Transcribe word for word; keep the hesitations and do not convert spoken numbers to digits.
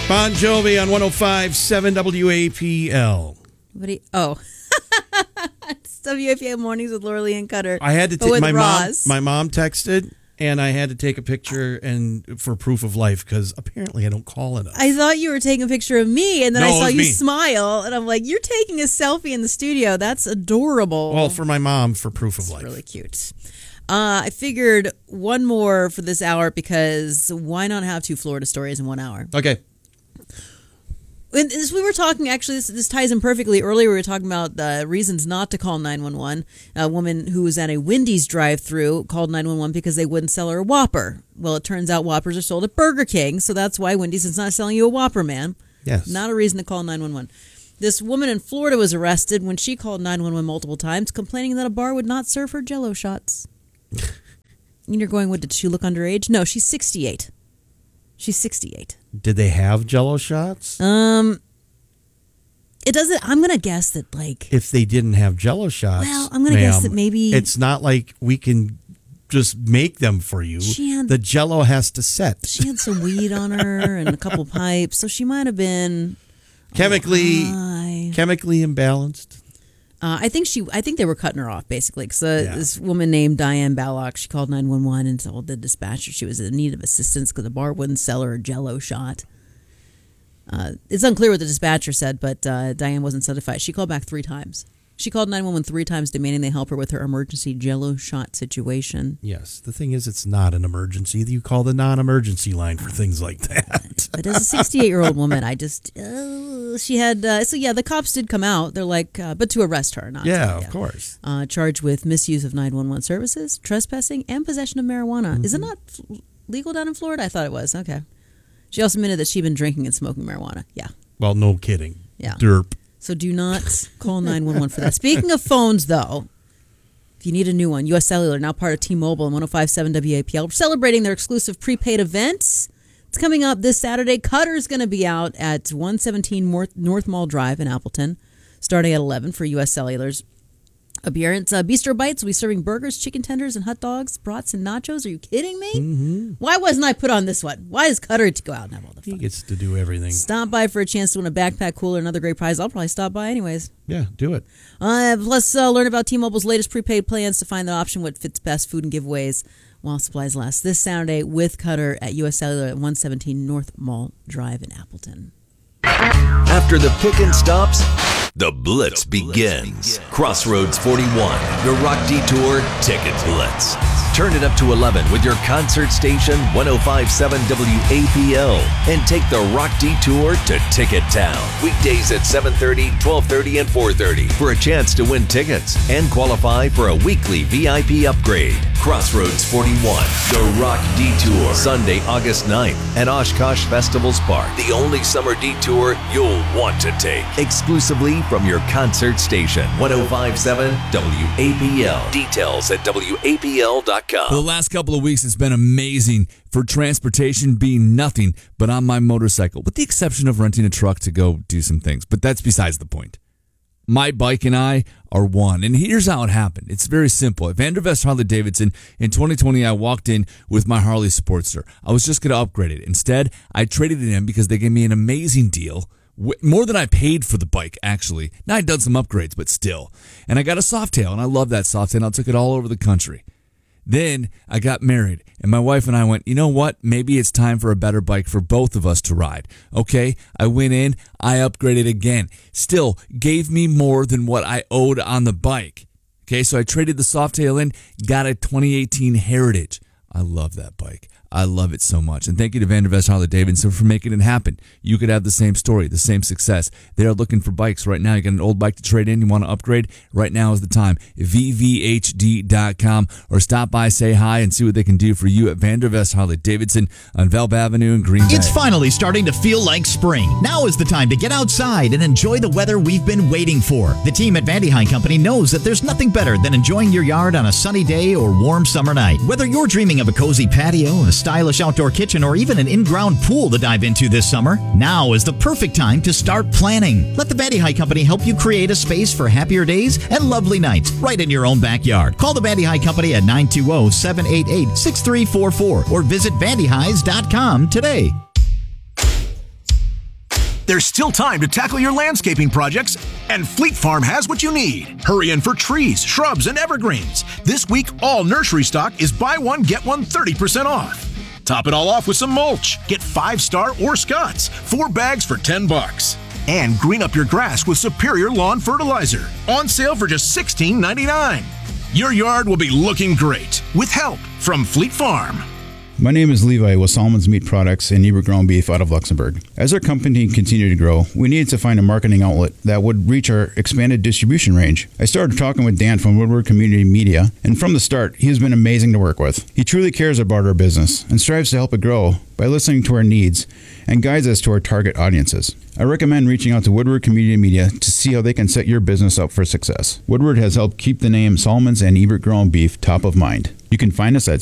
Bon Jovi on one oh five point seven W A P L. What do you, oh. It's W A P L Mornings with Laura Lee and Cutter. I had to take my Roz. mom. My mom texted, and I had to take a picture and for proof of life because apparently I don't call enough. I thought you were taking a picture of me, and then no, I saw you me. smile, and I'm like, "You're taking a selfie in the studio. That's adorable." Well, for my mom, for proof of That's life. Really cute. Uh, I figured one more for this hour because why not have two Florida stories in one hour? Okay. And as we were talking, actually, this, this ties in perfectly. Earlier, we were talking about the reasons not to call nine one one. A woman who was at a Wendy's drive-thru called nine one one because they wouldn't sell her a Whopper. Well, it turns out Whoppers are sold at Burger King, so that's why Wendy's is not selling you a Whopper, man. Yes. Not a reason to call nine one one. This woman in Florida was arrested when she called nine one one multiple times, complaining that a bar would not serve her Jell-O shots. And you're going, what, did she look underage? No, she's sixty-eight. She's sixty-eight. Did they have Jell-O shots? Um, it doesn't. I'm gonna guess that like if they didn't have Jell-O shots, well, I'm gonna guess that maybe it's not like we can just make them for you. She had, the Jell-O has to set. She had some weed on her and a couple pipes, so she might have been chemically high. chemically imbalanced. Uh, I think she. I think they were cutting her off basically because uh, Yeah. this woman named Diane Ballock, she called nine one one and told the dispatcher she was in need of assistance because the bar wouldn't sell her a Jell-O shot. Uh, it's unclear what the dispatcher said, but uh, Diane wasn't satisfied. She called back three times. She called nine one one three times, demanding they help her with her emergency Jell-O shot situation. Yes, the thing is, it's not an emergency. You call the non-emergency line for things like that. But as a sixty-eight-year-old woman, I just uh, she had uh, so yeah. The cops did come out. They're like, uh, but to arrest her, not yeah, to, of yeah. course. Uh, charged with misuse of nine one one services, trespassing, and possession of marijuana. Mm-hmm. Is it not f- legal down in Florida? I thought it was. Okay. She also admitted that she'd been drinking and smoking marijuana. Yeah. Well, no kidding. Yeah. Derp. So do not call nine one one for that. Speaking of phones, though, if you need a new one, U S Cellular, now part of T-Mobile and one oh five point seven W A P L, celebrating their exclusive prepaid events. It's coming up this Saturday. Cutter's going to be out at one seventeen North, North Mall Drive in Appleton, starting at eleven for U S Cellular's appearance. Uh, Bistro Bites will be serving burgers, chicken tenders, and hot dogs, brats, and nachos. Are you kidding me? Mm-hmm. Why wasn't I put on this one? Why is Cutter to go out and have all the fun? He gets to do everything. Stop by for a chance to win a backpack, cooler, and other great prizes. I'll probably stop by anyways. Yeah, do it. Uh, plus, uh, learn about T-Mobile's latest prepaid plans to find the option what fits best, food and giveaways while supplies last. This Saturday with Cutter at U S Cellular at one seventeen North Mall Drive in Appleton. After the pickin' stops, the Blitz begins. Crossroads forty-one, the Rock Detour Ticket Blitz. Turn it up to eleven with your concert station one oh five point seven W A P L and take the Rock Detour to Ticket Town. Weekdays at seven thirty, twelve thirty, and four thirty for a chance to win tickets and qualify for a weekly V I P upgrade. Crossroads forty-one, the Rock Detour. Sunday, August ninth at Oshkosh Festivals Park. The only summer detour you'll want to take. Exclusively from your concert station one oh five point seven W A P L. Details at W A P L dot com. For the last couple of weeks, it's been amazing for transportation being nothing but on my motorcycle, with the exception of renting a truck to go do some things. But that's besides the point. My bike and I are one. And here's how it happened. It's very simple. At Vandervest Harley Davidson, in twenty twenty, I walked in with my Harley Sportster. I was just going to upgrade it. Instead, I traded it in because they gave me an amazing deal. More than I paid for the bike, actually. Now, I'd done some upgrades, but still. And I got a Softail, and I love that Softail. I took it all over the country. Then I got married, and my wife and I went, you know what? Maybe it's time for a better bike for both of us to ride. Okay, I went in, I upgraded again. Still, gave me more than what I owed on the bike. Okay, so I traded the Softail in, got a twenty eighteen Heritage. I love that bike. I love it so much. And thank you to Vandervest Harley Davidson for making it happen. You could have the same story, the same success. They are looking for bikes right now. You got an old bike to trade in, you want to upgrade? Right now is the time. V V H D dot com or stop by, say hi, and see what they can do for you at Vandervest Harley Davidson on Velp Avenue in Green Bay. It's finally starting to feel like spring. Now is the time to get outside and enjoy the weather we've been waiting for. The team at Vandy High Company knows that there's nothing better than enjoying your yard on a sunny day or warm summer night. Whether you're dreaming of a cozy patio, a stylish outdoor kitchen, or even an in-ground pool to dive into this summer, now is the perfect time to start planning. Let the Vandy High Company help you create a space for happier days and lovely nights right in your own backyard. Call the Vandy High Company at nine two zero, seven eight eight, six three four four or visit vandy highs dot com today. There's still time to tackle your landscaping projects, and Fleet Farm has what you need. Hurry in for trees, shrubs, and evergreens. This week, all nursery stock is buy one, get one thirty percent off. Top it all off with some mulch. Get Five Star or Scott's, four bags for ten bucks. And green up your grass with Superior Lawn Fertilizer. On sale for just sixteen ninety-nine. Your yard will be looking great with help from Fleet Farm. My name is Levi with Solomon's Meat Products and Ebert Ground Beef out of Luxembourg. As our company continued to grow, we needed to find a marketing outlet that would reach our expanded distribution range. I started talking with Dan from Woodward Community Media, and from the start, he has been amazing to work with. He truly cares about our business and strives to help it grow by listening to our needs and guides us to our target audiences. I recommend reaching out to Woodward Community Media to see how they can set your business up for success. Woodward has helped keep the name Solomon's and Ebert Ground Beef top of mind. You can find us at